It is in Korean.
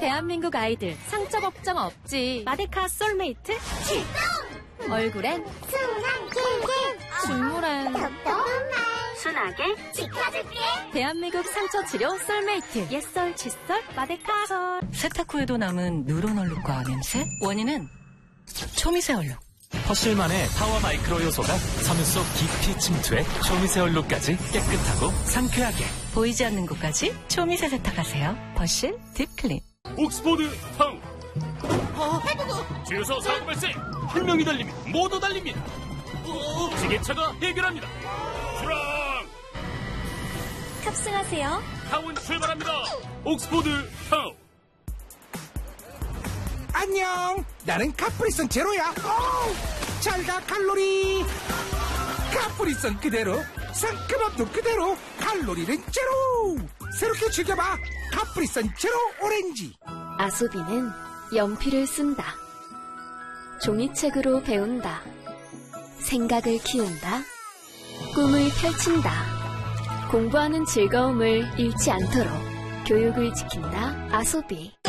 대한민국 아이들 상처 걱정 없지. 마데카 솔메이트 출동! 얼굴엔 순한 긴 중물엔 순하게 지켜줄게. 대한민국 상처 치료 솔메이트. 옛설, 칫솔, 마데카. 세탁 후에도 남은 누런 얼룩과 냄새? 원인은 초미세 얼룩. 퍼실만의 파워 마이크로 요소가 섬유 속 깊이 침투해 초미세 얼룩까지 깨끗하고 상쾌하게. 보이지 않는 곳까지 초미세 세탁하세요. 퍼실 딥클린. 옥스포드 타운. 뒤에서 사고 발생. 한 명이 달리면 모두 달립니다. 지게차가 해결합니다. 출항. 탑승하세요. 타운 출발합니다. 옥스포드 타운. 안녕, 나는 카프리선 제로야. 잘가 칼로리. 카프리선 그대로, 상큼함도 그대로, 칼로리는 제로. 새롭게 즐겨봐, 카프리선 제로 오렌지. 아소비는 연필을 쓴다. 종이책으로 배운다. 생각을 키운다. 꿈을 펼친다. 공부하는 즐거움을 잃지 않도록 교육을 지킨다. 아소비.